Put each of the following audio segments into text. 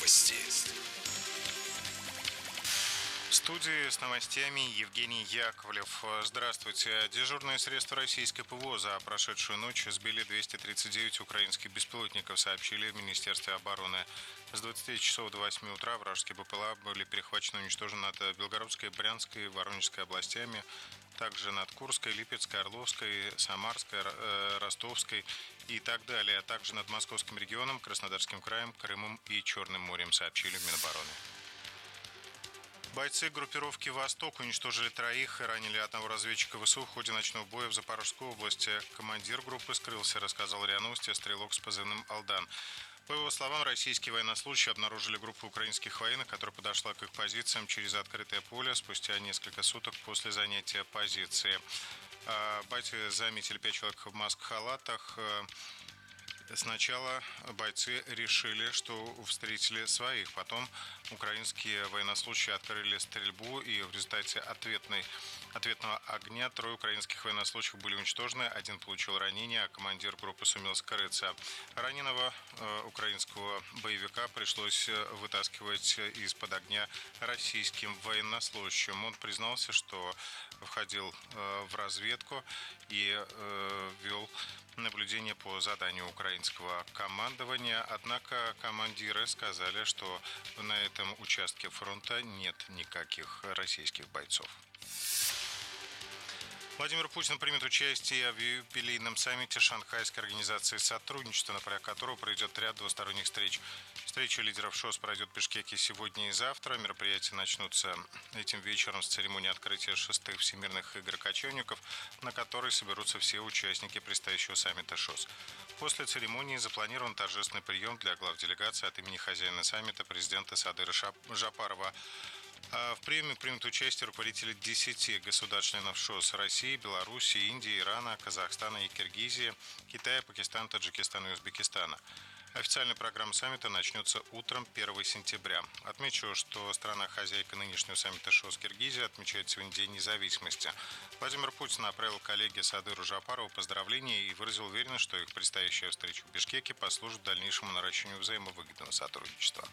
Новости. В студии с новостями Евгений Яковлев. Здравствуйте. Дежурные средства российской ПВО за прошедшую ночь сбили 239 украинских беспилотников, сообщили в Министерстве обороны. С 20 часов до 8 утра вражеские БПЛА были перехвачены и уничтожены над Белгородской, Брянской и Воронежской областями, также над Курской, Липецкой, Орловской, Самарской, Ростовской и так далее, а также над Московским регионом, Краснодарским краем, Крымом и Черным морем, сообщили в Минобороны. Бойцы группировки «Восток» уничтожили троих и ранили одного разведчика ВСУ в ходе ночного боя в Запорожской области. Командир группы скрылся, рассказал РИА Новости стрелок с позывным «Алдан». По его словам, российские военнослужащие обнаружили группу украинских военных, которая подошла к их позициям через открытое поле спустя несколько суток после занятия позиции. Бойцы заметили 5 человек в масках-халатах. Сначала бойцы решили, что встретили своих. Потом украинские военнослужащие открыли стрельбу, и в результате ответного огня 3 украинских военнослужащих были уничтожены. Один получил ранение, а командир группы сумел скрыться. Раненого украинского боевика пришлось вытаскивать из-под огня российским военнослужащим. Он признался, что входил в разведку и вел наблюдение по заданию украинского командования. Однако командиры сказали, что на этом участке фронта нет никаких российских бойцов. Владимир Путин примет участие в юбилейном саммите Шанхайской организации сотрудничества, на полях которого пройдет ряд двусторонних встреч. Встреча лидеров ШОС пройдет в Бишкеке сегодня и завтра. Мероприятия начнутся этим вечером с церемонии открытия 6-х Всемирных игр кочевников, на которой соберутся все участники предстоящего саммита ШОС. После церемонии запланирован торжественный прием для глав делегации от имени хозяина саммита президента Садыра Жапарова. В приеме примут участие руководители 10 государств-членов ШОС: России, Белоруссии, Индии, Ирана, Казахстана и Киргизии, Китая, Пакистана, Таджикистана и Узбекистана. Официальная программа саммита начнется утром 1 сентября. Отмечу, что страна-хозяйка нынешнего саммита ШОС Киргизия отмечает сегодня День независимости. Владимир Путин направил коллеге Садыру Жапарову поздравления и выразил уверенность, что их предстоящая встреча в Бишкеке послужит дальнейшему наращиванию взаимовыгодного сотрудничества.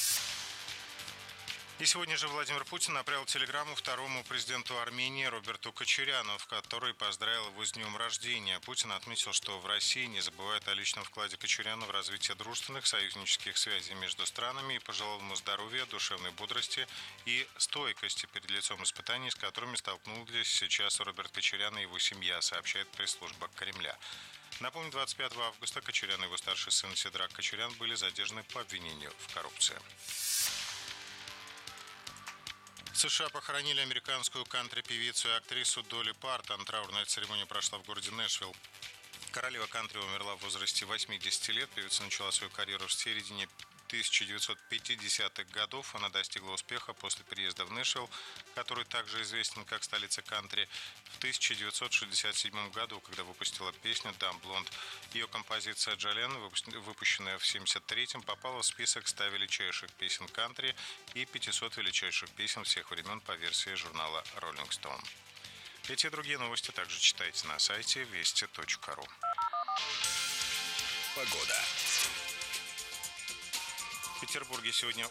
И сегодня же Владимир Путин направил телеграмму второму президенту Армении Роберту Кочаряну, в которой поздравил его с днем рождения. Путин отметил, что в России не забывают о личном вкладе Кочаряна в развитие дружественных союзнических связей между странами, и пожелал ему здоровья, душевной бодрости и стойкости перед лицом испытаний, с которыми столкнулись сейчас Роберт Кочарян и его семья, сообщает пресс-служба Кремля. Напомню, 25 августа Кочарян и его старший сын Седрак Кочарян были задержаны по обвинению в коррупции. США похоронили американскую кантри-певицу и актрису Долли Партон. Траурная церемония прошла в городе Нэшвилл. Королева кантри умерла в возрасте 80 лет. Певица начала свою карьеру в середине 1950-х годов. Она достигла успеха после переезда в Нэшвилл, который также известен как столица кантри, в 1967 году, когда выпустила песню «Dumb Blonde». Ее композиция «Джолен», выпущенная в 1973-м, попала в список 100 величайших песен кантри и 500 величайших песен всех времен по версии журнала Rolling Stone. Эти и другие новости также читайте на сайте вести.ру. Погода. В Петербурге сегодня